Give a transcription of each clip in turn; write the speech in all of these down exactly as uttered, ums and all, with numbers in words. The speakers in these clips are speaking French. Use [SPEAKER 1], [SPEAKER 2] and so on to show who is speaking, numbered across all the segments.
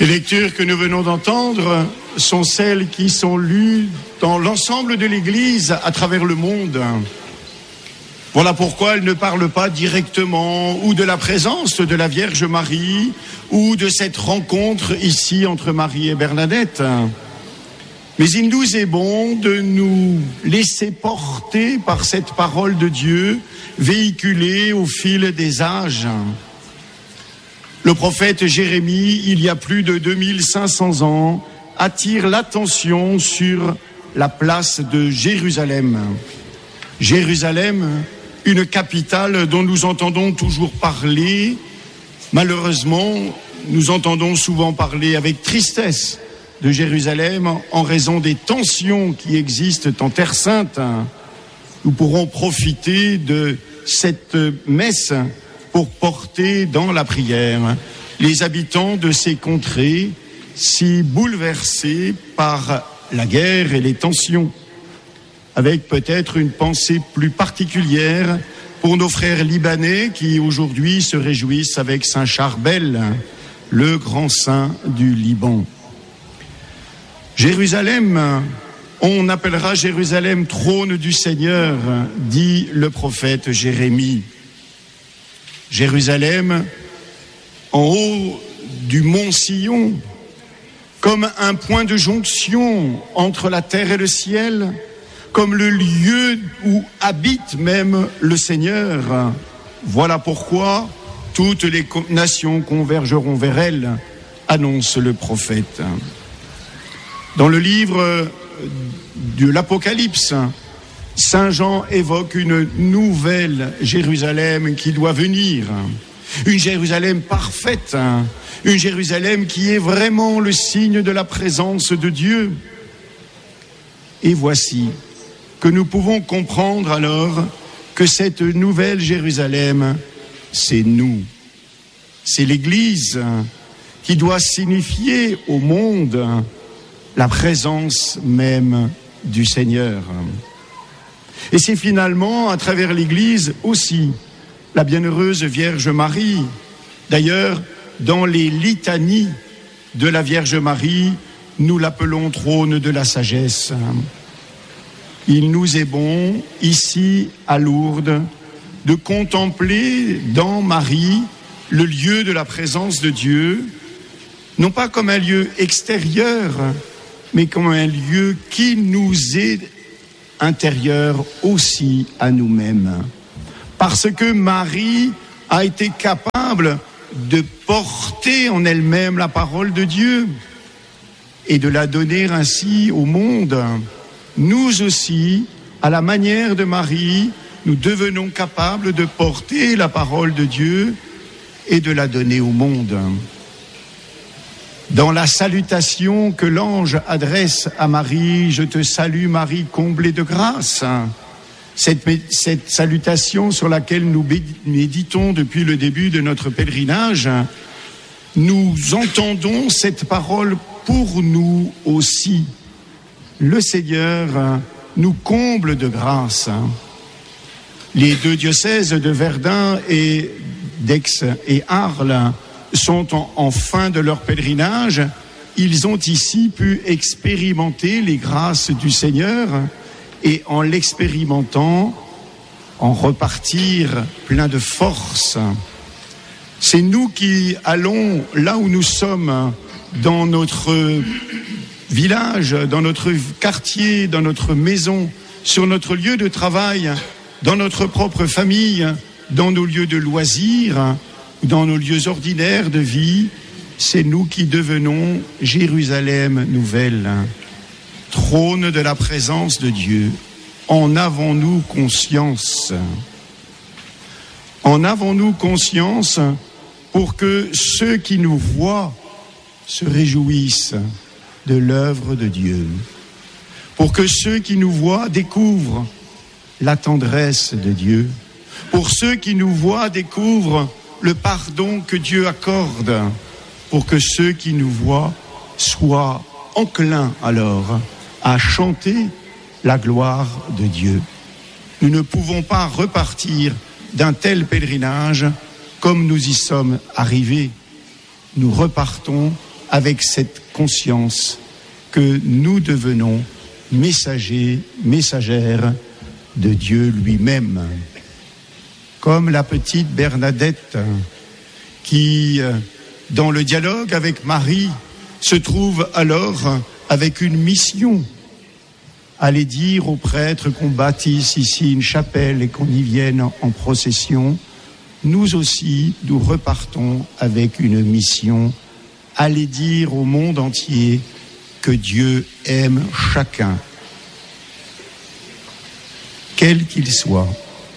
[SPEAKER 1] Les lectures que nous venons d'entendre sont celles qui sont lues dans l'ensemble de l'Église à travers le monde. Voilà pourquoi elles ne parlent pas directement ou de la présence de la Vierge Marie ou de cette rencontre ici entre Marie et Bernadette. Mais il nous est bon de nous laisser porter par cette parole de Dieu véhiculée au fil des âges. Le prophète Jérémie, il y a plus de deux mille cinq cents ans, attire l'attention sur la place de Jérusalem. Jérusalem, une capitale dont nous entendons toujours parler. Malheureusement, nous entendons souvent parler avec tristesse de Jérusalem en raison des tensions qui existent en Terre Sainte. Nous pourrons profiter de cette messe pour porter dans la prière les habitants de ces contrées si bouleversés par la guerre et les tensions, avec peut-être une pensée plus particulière pour nos frères libanais qui aujourd'hui se réjouissent avec Saint Charbel, le grand saint du Liban. Jérusalem, on appellera Jérusalem trône du Seigneur, dit le prophète Jérémie. Jérusalem, en haut du mont Sion, comme un point de jonction entre la terre et le ciel, comme le lieu où habite même le Seigneur. Voilà pourquoi toutes les nations convergeront vers elle, annonce le prophète. Dans le livre de l'Apocalypse, Saint Jean évoque une nouvelle Jérusalem qui doit venir, une Jérusalem parfaite, une Jérusalem qui est vraiment le signe de la présence de Dieu. Et voici que nous pouvons comprendre alors que cette nouvelle Jérusalem, c'est nous. C'est l'Église qui doit signifier au monde la présence même du Seigneur. Et c'est finalement, à travers l'Église aussi, la bienheureuse Vierge Marie. D'ailleurs, dans les litanies de la Vierge Marie, nous l'appelons trône de la sagesse. Il nous est bon, ici à Lourdes, de contempler dans Marie le lieu de la présence de Dieu, non pas comme un lieu extérieur, mais comme un lieu qui nous est intérieur aussi à nous-mêmes. Parce que Marie a été capable de porter en elle-même la parole de Dieu et de la donner ainsi au monde. Nous aussi, à la manière de Marie, nous devenons capables de porter la parole de Dieu et de la donner au monde. Dans la salutation que l'ange adresse à Marie, « Je te salue Marie, comblée de grâce », cette, cette salutation sur laquelle nous méditons depuis le début de notre pèlerinage, nous entendons cette parole pour nous aussi. Le Seigneur nous comble de grâce. Les deux diocèses de Verdun et d'Aix et Arles sont en, en fin de leur pèlerinage. Ils ont ici pu expérimenter les grâces du Seigneur et en l'expérimentant, en repartir plein de force. C'est nous qui allons là où nous sommes, dans notre village, dans notre quartier, dans notre maison, sur notre lieu de travail, dans notre propre famille, dans nos lieux de loisirs, dans nos lieux ordinaires de vie. C'est nous qui devenons Jérusalem nouvelle, trône de la présence de Dieu. En avons-nous conscience? En avons-nous conscience pour que ceux qui nous voient se réjouissent de l'œuvre de Dieu, pour que ceux qui nous voient découvrent la tendresse de Dieu, pour ceux qui nous voient découvrent le pardon que Dieu accorde, pour que ceux qui nous voient soient enclins alors à chanter la gloire de Dieu. Nous ne pouvons pas repartir d'un tel pèlerinage comme nous y sommes arrivés. Nous repartons avec cette conscience que nous devenons messagers, messagères de Dieu lui-même. Comme la petite Bernadette qui, dans le dialogue avec Marie, se trouve alors avec une mission. Aller dire aux prêtres qu'on bâtisse ici une chapelle et qu'on y vienne en procession, nous aussi, nous repartons avec une mission. Aller dire au monde entier que Dieu aime chacun, quel qu'il soit,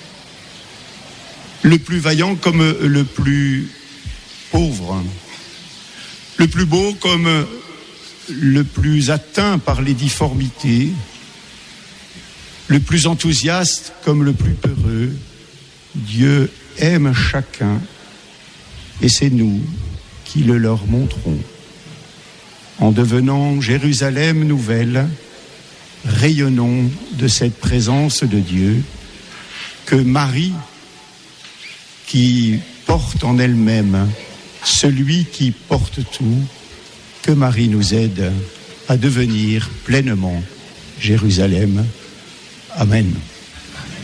[SPEAKER 1] le plus vaillant comme le plus pauvre, le plus beau comme le plus atteint par les difformités, le plus enthousiaste comme le plus peureux. Dieu aime chacun et c'est nous qui le leur montrons. En devenant Jérusalem nouvelle, rayonnons de cette présence de Dieu que Marie, qui porte en elle-même celui qui porte tout, que Marie nous aide à devenir pleinement Jérusalem. Amen.